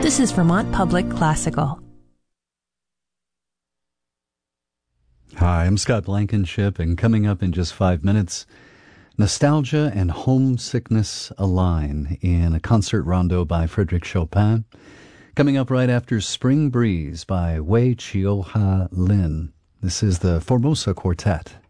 This is Vermont Public Classical. Hi, I'm Scott Blankenship, and coming up in just 5 minutes, Nostalgia and Homesickness Align in a concert rondo by Frédéric Chopin. Coming up right after Spring Breeze by Wei Chioha Lin. This is the Formosa Quartet.